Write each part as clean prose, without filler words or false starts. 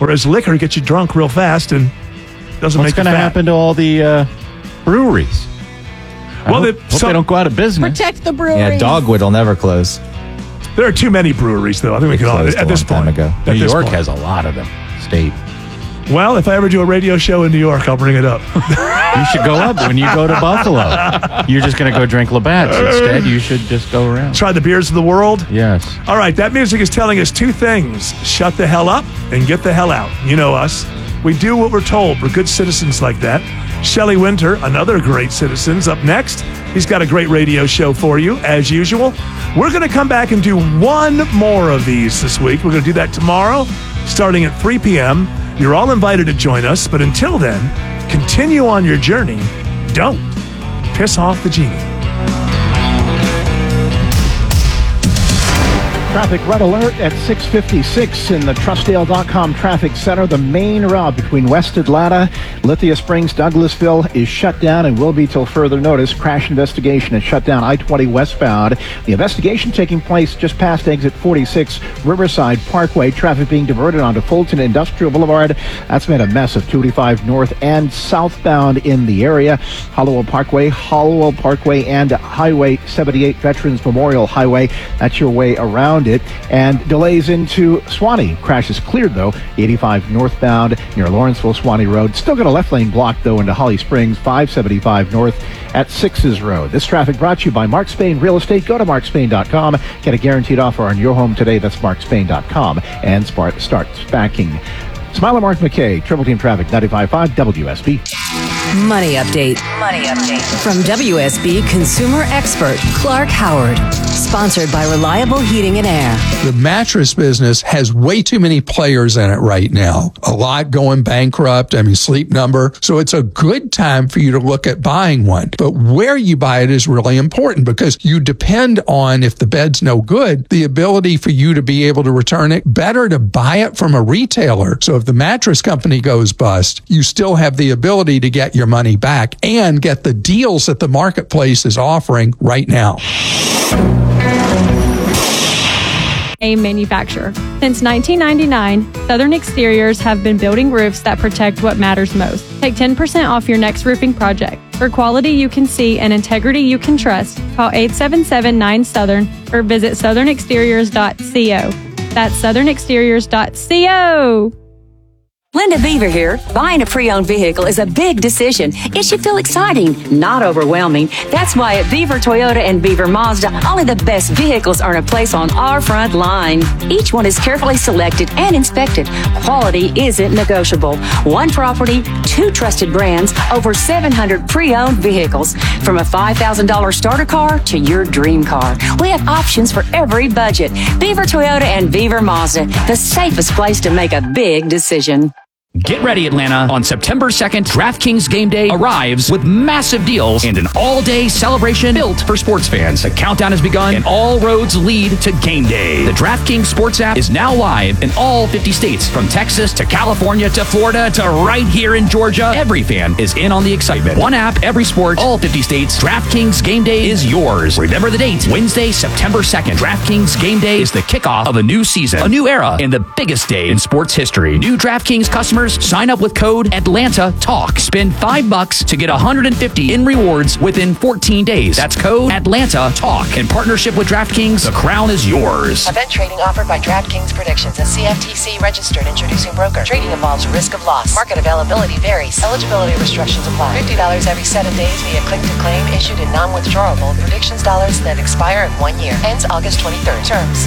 Whereas liquor gets you drunk real fast and doesn't make you fat. What's going to happen to all the breweries? Well, hope they don't go out of business. Protect the breweries. Yeah, Dogwood will never close. There are too many breweries, though. I think we can all, at this point. Ago. New York has a lot of them. State. Well, if I ever do a radio show in New York, I'll bring it up. You should go up when you go to Buffalo. You're just going to go drink Labatt's. Instead, you should just go around. Try the beers of the world? Yes. All right, that music is telling us two things. Shut the hell up and get the hell out. You know us. We do what we're told. We're good citizens like that. Shelley Winter, another great citizen's up next. He's got a great radio show for you, as usual. We're going to come back and do one more of these this week. We're going to do that tomorrow, starting at 3 p.m. You're all invited to join us, but until then, continue on your journey. Don't piss off the genie. Traffic red alert at 6:56 in the Trussdale.com traffic center. The main route between West Atlanta, Lithia Springs, Douglasville is shut down and will be till further notice. Crash investigation has shut down I-20 westbound. The investigation taking place just past exit 46 Riverside Parkway. Traffic being diverted onto Fulton Industrial Boulevard. That's made a mess of 285 north and southbound in the area. Hollowell Parkway, and Highway 78 Veterans Memorial Highway. That's your way around it. And delays into Swanee. Crash is cleared, though. 85 northbound near Lawrenceville Swanee Road. Still got a left lane blocked, though, into Holly Springs. 575 north at 6's Road. This traffic brought to you by Mark Spain Real Estate. Go to markspain.com. Get a guaranteed offer on your home today. That's markspain.com. And start backing. Smiler Mark McKay, Triple Team Traffic, 95.5 WSB. Money update. From WSB consumer expert Clark Howard. Sponsored by Reliable Heating and Air. The mattress business has way too many players in it right now. A lot going bankrupt. Sleep Number. So it's a good time for you to look at buying one. But where you buy it is really important because you depend on, if the bed's no good, the ability for you to be able to return it. Better to buy it from a retailer. So if the mattress company goes bust, you still have the ability to get your money back and get the deals that the marketplace is offering right now. A manufacturer. Since 1999, Southern Exteriors have been building roofs that protect what matters most. Take 10% off your next roofing project. For quality you can see and integrity you can trust, call 877-9-SOUTHERN or visit southernexteriors.co. That's southernexteriors.co. Linda Beaver here. Buying a pre-owned vehicle is a big decision. It should feel exciting, not overwhelming. That's why at Beaver Toyota and Beaver Mazda, only the best vehicles earn a place on our front line. Each one is carefully selected and inspected. Quality isn't negotiable. One property, two trusted brands, over 700 pre-owned vehicles. From a $5,000 starter car to your dream car. We have options for every budget. Beaver Toyota and Beaver Mazda, the safest place to make a big decision. Get ready, Atlanta. On September 2nd, DraftKings Game Day arrives with massive deals and an all-day celebration built for sports fans. The countdown has begun and all roads lead to Game Day. The DraftKings Sports app is now live in all 50 states, from Texas to California to Florida to right here in Georgia. Every fan is in on the excitement. One app, every sport, all 50 states. DraftKings Game Day is yours. Remember the date, Wednesday, September 2nd. DraftKings Game Day is the kickoff of a new season, a new era, and the biggest day in sports history. New DraftKings customers sign up with code ATLANTATALK. Spend $5 to get $150 in rewards within 14 days. That's code ATLANTATALK. In partnership with DraftKings, the crown is yours. Event trading offered by DraftKings Predictions, a CFTC registered introducing broker. Trading involves risk of loss. Market availability varies. Eligibility restrictions apply. $50 every 7 days via click to claim, issued in non-withdrawable predictions dollars that expire in 1 year. Ends August 23rd. Terms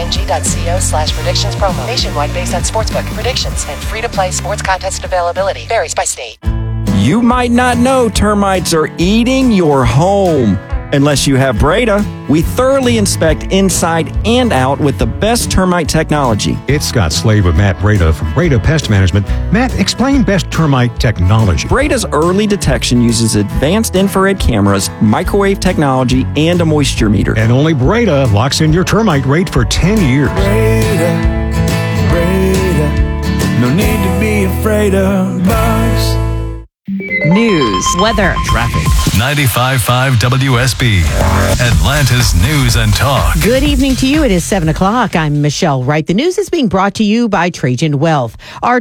dkng.co/predictions promo. Nationwide based on sportsbook predictions and free to play sports contest availability varies by state. You might not know termites are eating your home. Unless you have Breda, we thoroughly inspect inside and out with the best termite technology. It's Scott Slade with Matt Breda from Breda Pest Management. Matt, explain best termite technology. Breda's early detection uses advanced infrared cameras, microwave technology, and a moisture meter. And only Breda locks in your termite rate for 10 years. Breda, no need to be afraid of bugs. News, weather, traffic. 95.5 WSB, Atlanta's News and Talk. Good evening to you. It is 7 o'clock. I'm Michelle Wright. The news is being brought to you by Trajan Wealth. Our